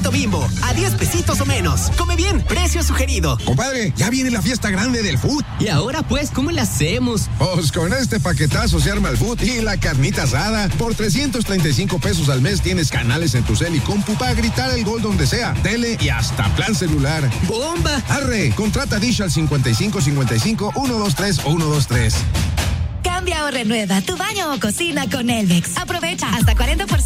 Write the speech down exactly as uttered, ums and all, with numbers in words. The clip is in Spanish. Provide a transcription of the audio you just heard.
pancito Bimbo, a diez pesitos o menos. Come bien, precio sugerido. Compadre, ya viene la fiesta grande del food. ¿Y ahora pues cómo le hacemos? Pues con este paquetazo se arma el food y la carnita asada. Por trescientos treinta y cinco pesos al mes tienes canales en tu cel y compu para gritar el gol donde sea, tele y hasta plan celular. ¡Bomba! Arre, contrata Dish al cincuenta y cinco cincuenta y cinco, ciento veintitrés, ciento veintitrés. Cambia o renueva tu baño o cocina con Elvex. Aprovecha hasta cuarenta por ciento